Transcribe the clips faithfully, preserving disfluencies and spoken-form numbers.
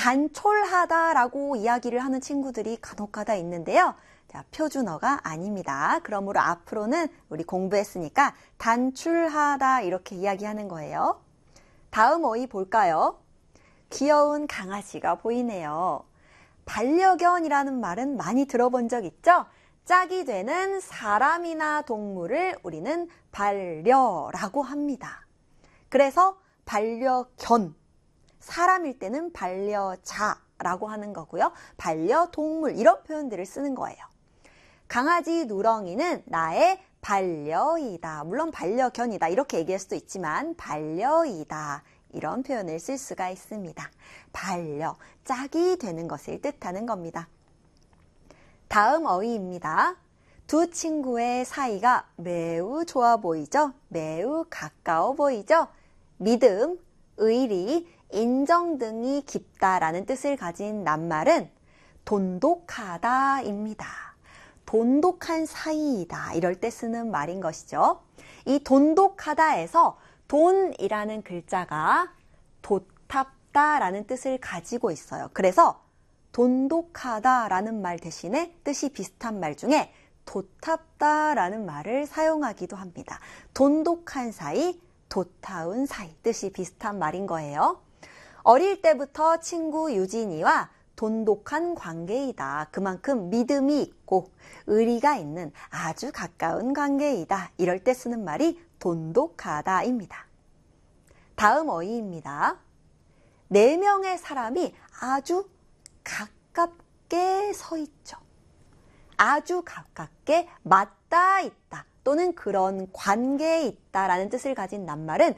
단촐하다라고 이야기를 하는 친구들이 간혹가다 있는데요. 자, 표준어가 아닙니다. 그러므로 앞으로는 우리 공부했으니까 단출하다 이렇게 이야기하는 거예요. 다음 어휘 볼까요? 귀여운 강아지가 보이네요. 반려견이라는 말은 많이 들어본 적 있죠? 짝이 되는 사람이나 동물을 우리는 반려라고 합니다. 그래서 반려견, 사람일 때는 반려자라고 하는 거고요. 반려동물 이런 표현들을 쓰는 거예요. 강아지 누렁이는 나의 반려이다. 물론 반려견이다 이렇게 얘기할 수도 있지만 반려이다. 이런 표현을 쓸 수가 있습니다. 반려, 짝이 되는 것을 뜻하는 겁니다. 다음 어휘입니다. 두 친구의 사이가 매우 좋아 보이죠? 매우 가까워 보이죠? 믿음, 의리, 인정 등이 깊다라는 뜻을 가진 낱말은 돈독하다입니다. 돈독한 사이이다 이럴 때 쓰는 말인 것이죠. 이 돈독하다에서 돈이라는 글자가 도탑다라는 뜻을 가지고 있어요. 그래서 돈독하다라는 말 대신에 뜻이 비슷한 말 중에 도탑다라는 말을 사용하기도 합니다. 돈독한 사이, 도타운 사이 뜻이 비슷한 말인 거예요. 어릴 때부터 친구 유진이와 돈독한 관계이다. 그만큼 믿음이 있고 의리가 있는 아주 가까운 관계이다. 이럴 때 쓰는 말이 돈독하다입니다. 다음 어휘입니다. 네 명의 사람이 아주 가깝게 서 있죠. 아주 가깝게 맞닿아 있다. 또는 그런 관계에 있다라는 뜻을 가진 낱말은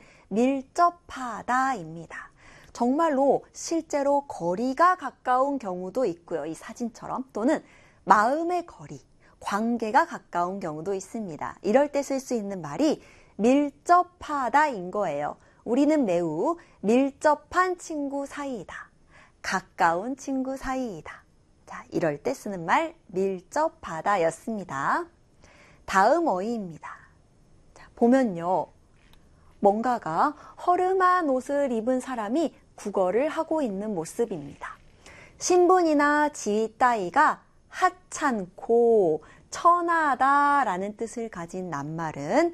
밀접하다입니다. 정말로 실제로 거리가 가까운 경우도 있고요. 이 사진처럼 또는 마음의 거리, 관계가 가까운 경우도 있습니다. 이럴 때 쓸 수 있는 말이 밀접하다인 거예요. 우리는 매우 밀접한 친구 사이이다. 가까운 친구 사이이다. 자, 이럴 때 쓰는 말 밀접하다였습니다. 다음 어휘입니다. 자, 보면요. 뭔가가 허름한 옷을 입은 사람이 국어를 하고 있는 모습입니다. 신분이나 지위 따위가 하찮고 천하다라는 뜻을 가진 낱말은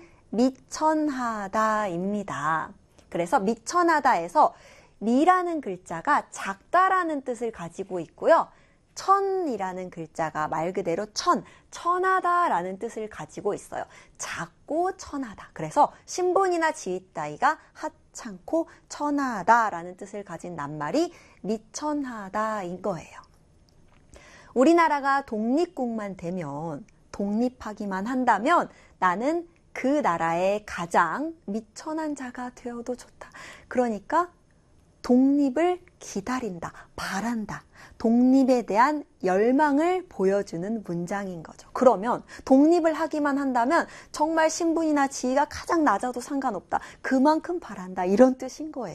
미천하다입니다. 그래서 미천하다에서 미라는 글자가 작다라는 뜻을 가지고 있고요. 천이라는 글자가 말 그대로 천, 천하다라는 뜻을 가지고 있어요. 작고 천하다. 그래서 신분이나 지위 따위가 하찮고 천하다라는 뜻을 가진 낱말이 미천하다인 거예요. 우리나라가 독립국만 되면, 독립하기만 한다면 나는 그 나라의 가장 미천한 자가 되어도 좋다. 그러니까 독립을 기다린다, 바란다. 독립에 대한 열망을 보여주는 문장인 거죠. 그러면 독립을 하기만 한다면 정말 신분이나 지위가 가장 낮아도 상관없다. 그만큼 바란다. 이런 뜻인 거예요.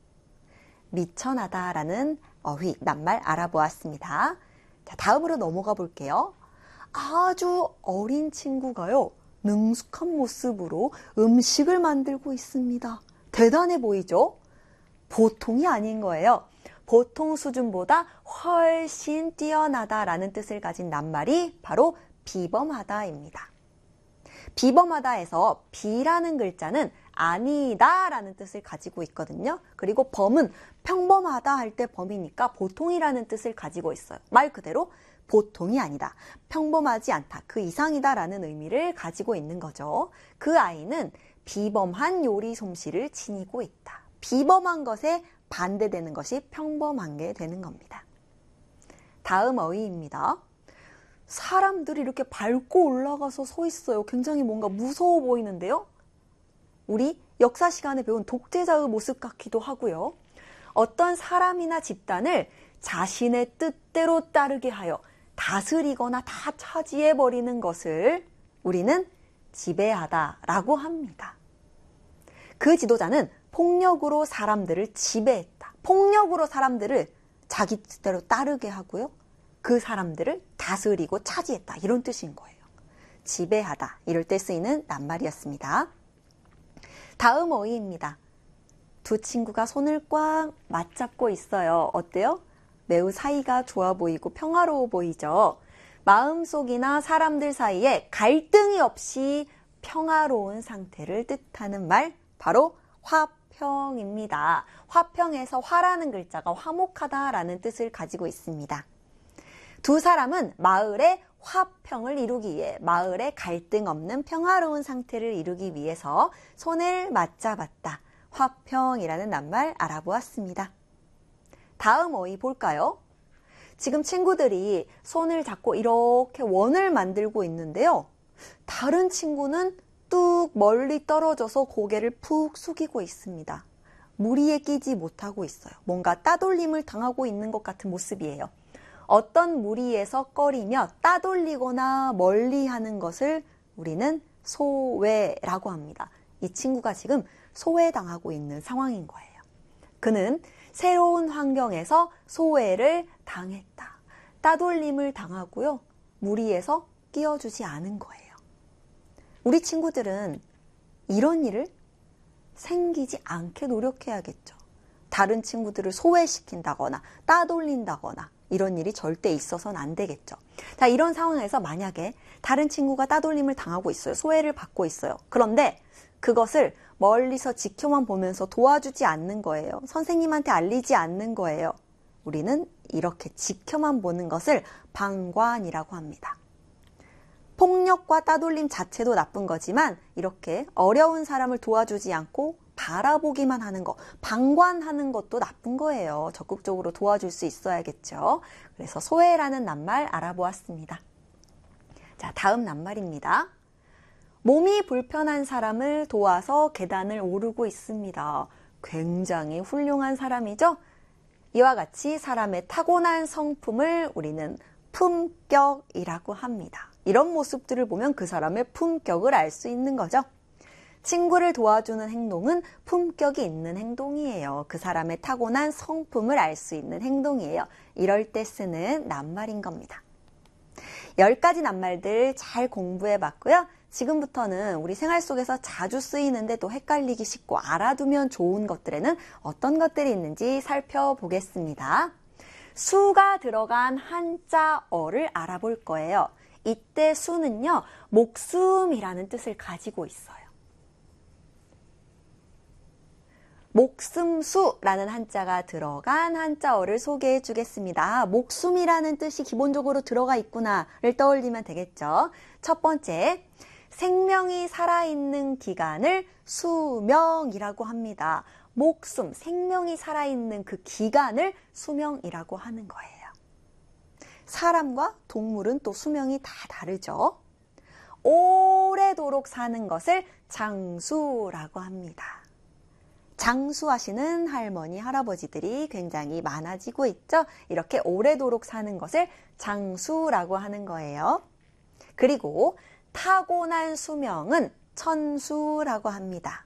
미천하다라는 어휘, 낱말 알아보았습니다. 자, 다음으로 넘어가 볼게요. 아주 어린 친구가요. 능숙한 모습으로 음식을 만들고 있습니다. 대단해 보이죠? 보통이 아닌 거예요. 보통 수준보다 훨씬 뛰어나다라는 뜻을 가진 낱말이 바로 비범하다입니다. 비범하다에서 비라는 글자는 아니다라는 뜻을 가지고 있거든요. 그리고 범은 평범하다 할 때 범이니까 보통이라는 뜻을 가지고 있어요. 말 그대로 보통이 아니다. 평범하지 않다. 그 이상이다라는 의미를 가지고 있는 거죠. 그 아이는 비범한 요리 솜씨를 지니고 있다. 비범한 것에 반대되는 것이 평범한 게 되는 겁니다. 다음 어휘입니다. 사람들이 이렇게 밟고 올라가서 서 있어요. 굉장히 뭔가 무서워 보이는데요. 우리 역사 시간에 배운 독재자의 모습 같기도 하고요. 어떤 사람이나 집단을 자신의 뜻대로 따르게 하여 다스리거나 다 차지해버리는 것을 우리는 지배하다라고 합니다. 그 지도자는 폭력으로 사람들을 지배했다. 폭력으로 사람들을 자기 뜻대로 따르게 하고요. 그 사람들을 다스리고 차지했다. 이런 뜻인 거예요. 지배하다. 이럴 때 쓰이는 낱말이었습니다. 다음 어휘입니다. 두 친구가 손을 꽉 맞잡고 있어요. 어때요? 매우 사이가 좋아 보이고 평화로워 보이죠. 마음속이나 사람들 사이에 갈등이 없이 평화로운 상태를 뜻하는 말, 바로 화평입니다. 화평에서 화라는 글자가 화목하다라는 뜻을 가지고 있습니다. 두 사람은 마을의 화평을 이루기 위해, 마을의 갈등 없는 평화로운 상태를 이루기 위해서 손을 맞잡았다. 화평이라는 낱말 알아보았습니다. 다음 어휘 볼까요? 지금 친구들이 손을 잡고 이렇게 원을 만들고 있는데요. 다른 친구는 뚝 멀리 떨어져서 고개를 푹 숙이고 있습니다. 무리에 끼지 못하고 있어요. 뭔가 따돌림을 당하고 있는 것 같은 모습이에요. 어떤 무리에서 꺼리며 따돌리거나 멀리하는 것을 우리는 소외라고 합니다. 이 친구가 지금 소외당하고 있는 상황인 거예요. 그는 새로운 환경에서 소외를 당했다. 따돌림을 당하고요. 무리에서 끼워주지 않은 거예요. 우리 친구들은 이런 일을 생기지 않게 노력해야겠죠. 다른 친구들을 소외시킨다거나 따돌린다거나 이런 일이 절대 있어서는 안 되겠죠. 자, 이런 상황에서 만약에 다른 친구가 따돌림을 당하고 있어요. 소외를 받고 있어요. 그런데 그것을 멀리서 지켜만 보면서 도와주지 않는 거예요. 선생님한테 알리지 않는 거예요. 우리는 이렇게 지켜만 보는 것을 방관이라고 합니다. 폭력과 따돌림 자체도 나쁜 거지만 이렇게 어려운 사람을 도와주지 않고 바라보기만 하는 거, 방관하는 것도 나쁜 거예요. 적극적으로 도와줄 수 있어야겠죠. 그래서 소외라는 낱말 알아보았습니다. 자, 다음 낱말입니다. 몸이 불편한 사람을 도와서 계단을 오르고 있습니다. 굉장히 훌륭한 사람이죠? 이와 같이 사람의 타고난 성품을 우리는 품격이라고 합니다. 이런 모습들을 보면 그 사람의 품격을 알 수 있는 거죠. 친구를 도와주는 행동은 품격이 있는 행동이에요. 그 사람의 타고난 성품을 알 수 있는 행동이에요. 이럴 때 쓰는 낱말인 겁니다. 열 가지 낱말들 잘 공부해 봤고요. 지금부터는 우리 생활 속에서 자주 쓰이는데 또 헷갈리기 쉽고 알아두면 좋은 것들에는 어떤 것들이 있는지 살펴보겠습니다. 수가 들어간 한자어를 알아볼 거예요. 이때 수는요, 목숨이라는 뜻을 가지고 있어요. 목숨수라는 한자가 들어간 한자어를 소개해 주겠습니다. 목숨이라는 뜻이 기본적으로 들어가 있구나를 떠올리면 되겠죠. 첫 번째, 생명이 살아있는 기간을 수명이라고 합니다. 목숨, 생명이 살아있는 그 기간을 수명이라고 하는 거예요. 사람과 동물은 또 수명이 다 다르죠. 오래도록 사는 것을 장수라고 합니다. 장수하시는 할머니, 할아버지들이 굉장히 많아지고 있죠. 이렇게 오래도록 사는 것을 장수라고 하는 거예요. 그리고 타고난 수명은 천수라고 합니다.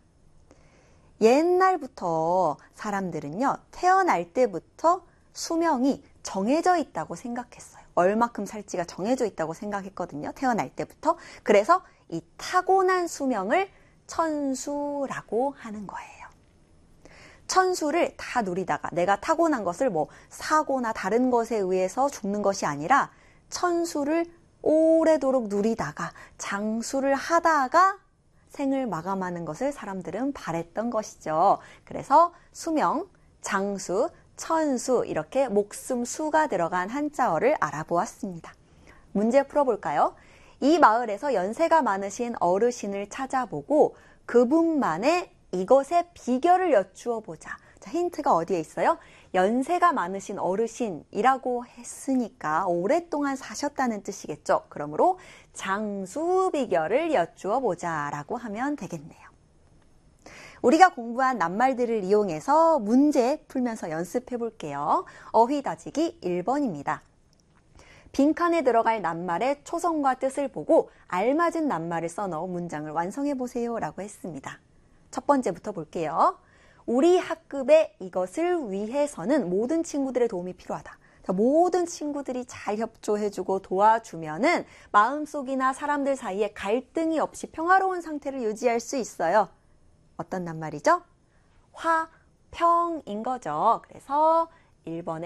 옛날부터 사람들은요, 태어날 때부터 수명이 정해져 있다고 생각했어요. 얼마큼 살지가 정해져 있다고 생각했거든요. 태어날 때부터. 그래서 이 타고난 수명을 천수라고 하는 거예요. 천수를 다 누리다가 내가 타고난 것을 뭐 사고나 다른 것에 의해서 죽는 것이 아니라 천수를 오래도록 누리다가 장수를 하다가 생을 마감하는 것을 사람들은 바랬던 것이죠. 그래서 수명, 장수, 천수 이렇게 목숨 수가 들어간 한자어를 알아보았습니다. 문제 풀어볼까요? 이 마을에서 연세가 많으신 어르신을 찾아보고 그분만의 이것의 비결을 여쭈어 보자. 자, 힌트가 어디에 있어요? 연세가 많으신 어르신이라고 했으니까 오랫동안 사셨다는 뜻이겠죠. 그러므로 장수 비결을 여쭈어 보자 라고 하면 되겠네요. 우리가 공부한 낱말들을 이용해서 문제 풀면서 연습해 볼게요. 어휘 다지기 일 번입니다. 빈칸에 들어갈 낱말의 초성과 뜻을 보고 알맞은 낱말을 써넣어 문장을 완성해 보세요 라고 했습니다. 첫 번째부터 볼게요. 우리 학급에 이것을 위해서는 모든 친구들의 도움이 필요하다. 자, 모든 친구들이 잘 협조해주고 도와주면은 마음속이나 사람들 사이에 갈등이 없이 평화로운 상태를 유지할 수 있어요. 어떤 낱말이죠? 화평인 거죠. 그래서 일 번에